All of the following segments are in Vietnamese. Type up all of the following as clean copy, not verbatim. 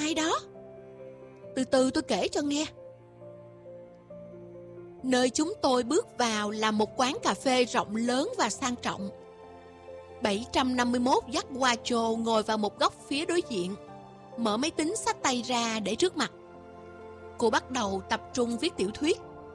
ai đó? Từ từ tôi kể cho nghe. Nơi chúng tôi bước vào là một quán cà phê rộng lớn và sang trọng. 751 dắt Guacho ngồi vào một góc phía đối diện, mở máy tính xách tay ra để trước mặt. Cô bắt đầu tập trung viết tiểu thuyết.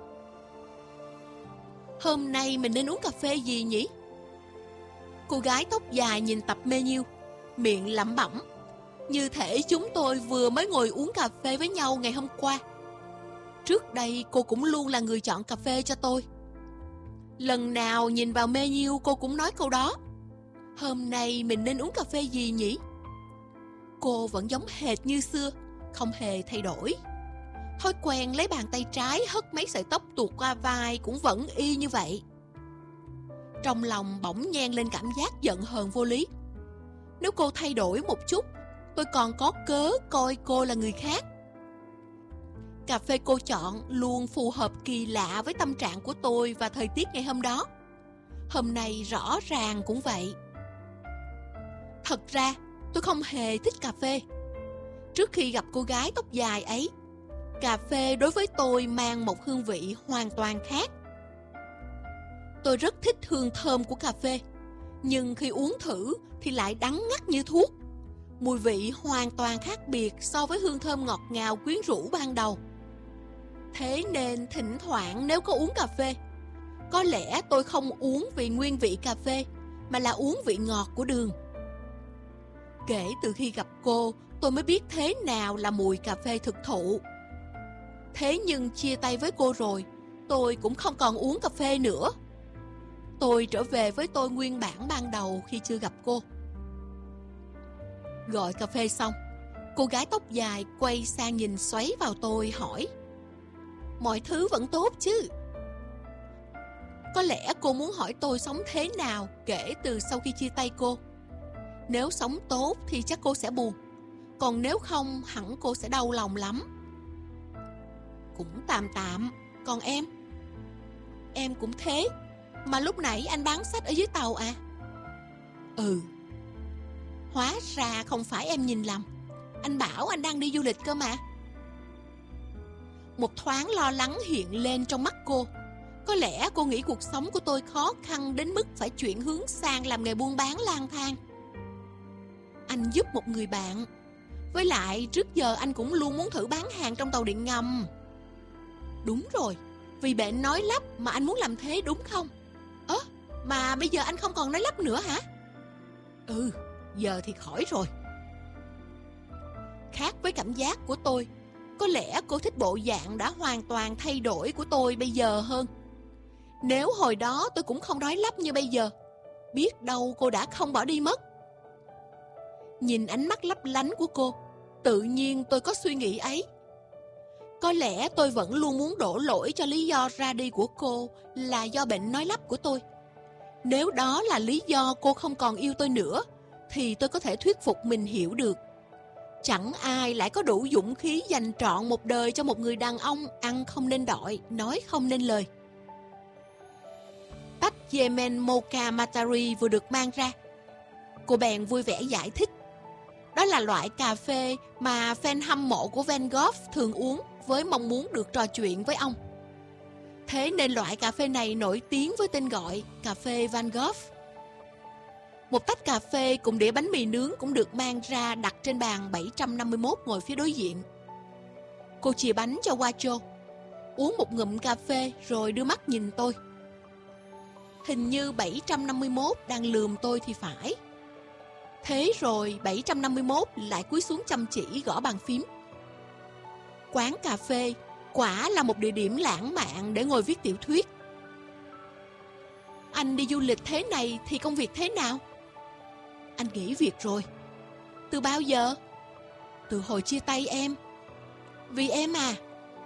Hôm nay mình nên uống cà phê gì nhỉ? Cô gái tóc dài nhìn tập menu, miệng lẩm bẩm, như thể chúng tôi vừa mới ngồi uống cà phê với nhau ngày hôm qua. Trước đây cô cũng luôn là người chọn cà phê cho tôi. Lần nào nhìn vào menu cô cũng nói câu đó. Hôm nay mình nên uống cà phê gì nhỉ? Cô vẫn giống hệt như xưa, không hề thay đổi. Thói quen lấy bàn tay trái hất mấy sợi tóc tuột qua vai cũng vẫn y như vậy. Trong lòng bỗng nhen lên cảm giác giận hờn vô lý. Nếu cô thay đổi một chút, tôi còn có cớ coi cô là người khác. Cà phê cô chọn luôn phù hợp kỳ lạ với tâm trạng của tôi và thời tiết ngày hôm đó. Hôm nay rõ ràng cũng vậy. Thật ra, tôi không hề thích cà phê. Trước khi gặp cô gái tóc dài ấy, cà phê đối với tôi mang một hương vị hoàn toàn khác. Tôi rất thích hương thơm của cà phê, nhưng khi uống thử thì lại đắng ngắt như thuốc. Mùi vị hoàn toàn khác biệt so với hương thơm ngọt ngào quyến rũ ban đầu. Thế nên thỉnh thoảng nếu có uống cà phê, có lẽ tôi không uống vì nguyên vị cà phê, mà là uống vị ngọt của đường. Kể từ khi gặp cô, tôi mới biết thế nào là mùi cà phê thực thụ. Thế nhưng chia tay với cô rồi, tôi cũng không còn uống cà phê nữa. Tôi trở về với tôi nguyên bản ban đầu khi chưa gặp cô. Gọi cà phê xong, cô gái tóc dài quay sang nhìn xoáy vào tôi hỏi: mọi thứ vẫn tốt chứ? Có lẽ cô muốn hỏi tôi sống thế nào kể từ sau khi chia tay cô. Nếu sống tốt thì chắc cô sẽ buồn, còn nếu không hẳn cô sẽ đau lòng lắm. Cũng tạm tạm. Còn em? Em cũng thế. Mà lúc nãy anh bán sách ở dưới tàu à? Ừ. Hóa ra không phải em nhìn lầm. Anh bảo anh đang đi du lịch cơ mà. Một thoáng lo lắng hiện lên trong mắt cô. Có lẽ cô nghĩ cuộc sống của tôi khó khăn đến mức phải chuyển hướng sang làm nghề buôn bán lang thang. Anh giúp một người bạn. Với lại trước giờ anh cũng luôn muốn thử bán hàng trong tàu điện ngầm. Đúng rồi, vì bệnh nói lắp mà anh muốn làm thế đúng không? Mà bây giờ anh không còn nói lắp nữa hả? Ừ, giờ thì khỏi rồi. Khác với cảm giác của tôi, có lẽ cô thích bộ dạng đã hoàn toàn thay đổi của tôi bây giờ hơn. Nếu hồi đó tôi cũng không nói lắp như bây giờ, biết đâu cô đã không bỏ đi mất. Nhìn ánh mắt lấp lánh của cô, tự nhiên tôi có suy nghĩ ấy. Có lẽ tôi vẫn luôn muốn đổ lỗi cho lý do ra đi của cô là do bệnh nói lắp của tôi. Nếu đó là lý do cô không còn yêu tôi nữa, thì tôi có thể thuyết phục mình hiểu được. Chẳng ai lại có đủ dũng khí dành trọn một đời cho một người đàn ông ăn không nên đọi, nói không nên lời. Tách Yemen Mocha Matari vừa được mang ra, cô bèn vui vẻ giải thích. Đó là loại cà phê mà fan hâm mộ của Van Gogh thường uống với mong muốn được trò chuyện với ông. Thế nên loại cà phê này nổi tiếng với tên gọi cà phê Van Gogh. Một tách cà phê cùng đĩa bánh mì nướng cũng được mang ra đặt trên bàn 751 ngồi phía đối diện. Cô chìa bánh cho Guacho, uống một ngụm cà phê rồi đưa mắt nhìn tôi. Hình như 751 đang lườm tôi thì phải. Thế rồi 751 lại cúi xuống chăm chỉ gõ bàn phím. Quán cà phê quả là một địa điểm lãng mạn để ngồi viết tiểu thuyết. Anh đi du lịch thế này thì công việc thế nào? Anh nghỉ việc rồi. Từ bao giờ? Từ hồi chia tay em. Vì em à?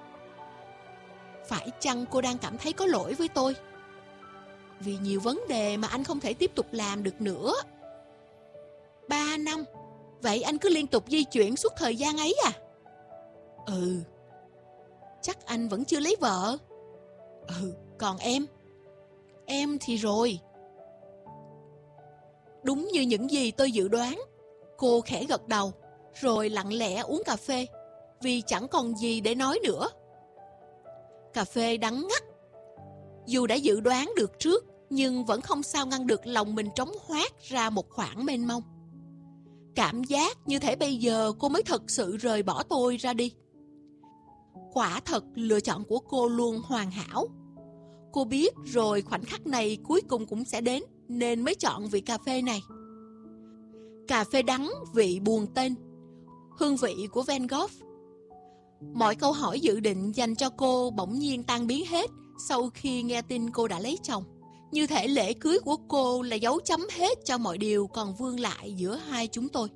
Phải chăng cô đang cảm thấy có lỗi với tôi? Vì nhiều vấn đề mà anh không thể tiếp tục làm được nữa. 3 năm. Vậy anh cứ liên tục di chuyển suốt thời gian ấy à? Ừ. Chắc anh vẫn chưa lấy vợ. Ừ, còn em? Em thì rồi. Đúng như những gì tôi dự đoán. Cô khẽ gật đầu, rồi lặng lẽ uống cà phê, vì chẳng còn gì để nói nữa. Cà phê đắng ngắt. Dù đã dự đoán được trước, nhưng vẫn không sao ngăn được lòng mình trống hoác ra một khoảng mênh mông. Cảm giác như thể bây giờ cô mới thật sự rời bỏ tôi ra đi. Quả thật lựa chọn của cô luôn hoàn hảo. Cô biết rồi khoảnh khắc này cuối cùng cũng sẽ đến, nên mới chọn vị cà phê này. Cà phê đắng vị buồn tên, hương vị của Van Gogh. Mọi câu hỏi dự định dành cho cô bỗng nhiên tan biến hết sau khi nghe tin cô đã lấy chồng. Như thể lễ cưới của cô là dấu chấm hết cho mọi điều còn vương lại giữa hai chúng tôi.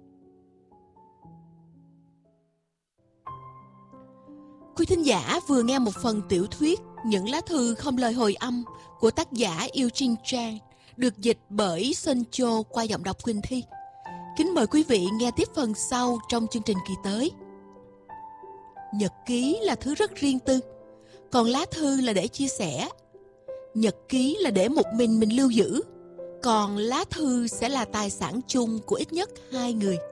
Quý thính giả vừa nghe một phần tiểu thuyết Những lá thư không lời hồi âm của tác giả Eugene Chang, được dịch bởi Sơn Châu qua giọng đọc Quỳnh Thi. Kính mời quý vị nghe tiếp phần sau trong chương trình kỳ tới. Nhật ký là thứ rất riêng tư, còn lá thư là để chia sẻ. Nhật ký là để một mình lưu giữ, còn lá thư sẽ là tài sản chung của ít nhất hai người.